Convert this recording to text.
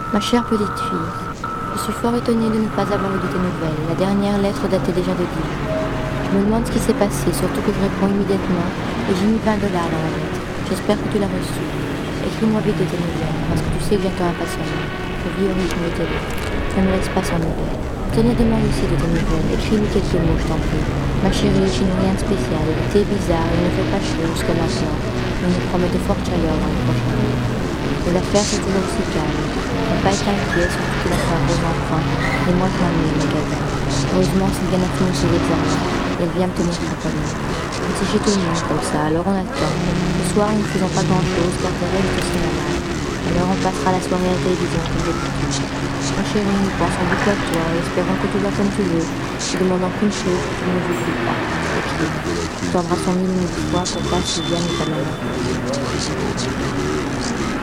Ma chère petite fille, je suis fort étonnée de ne pas avoir eu de tes nouvelles. La dernière lettre datait déjà de Dijon. Je me demande ce qui s'est passé, surtout que je réponds immédiatement et j'ai mis 20 dollars dans la lettre. J'espère que tu l'as reçue. Écris-moi vite de tes nouvelles, parce que tu sais que j'attends impatiemment. Je vis au rythme de tes lettres. Je ne me laisse pas sans nouvelles. Sonia demande aussi de tes nouvelles. Écris-lui quelques mots, je t'en prie. Ma chérie, je n'ai rien de spécial. L'été est bizarre, il ne fait pas chaud jusqu'à maintenant. Mais on nous promet de fortes chaleurs dans les prochains jours. De l'affaire, c'est toujours aussi calme. Ne pas être inquiet, surtout que l'affaire Rose enfin. Et moi, je m'ennuie au magasin. Heureusement, c'est bien fini ses examens. Et elle vient me tenir compagnie. Mais c'est chez tout le monde comme ça, alors on attend. Ce soir, nous ne faisons pas grand-chose car Thérèse est aussi malade. Alors on passera la soirée à la télévision comme d'habitude. Ma chérie, nous pensons beaucoup à toi et espérons que tout va comme tu veux. Je te demandons qu'une chose, que tu ne nous oublies pas. Écris. Tu t'embrassons mille fois pour pas si bien n'est pas malade.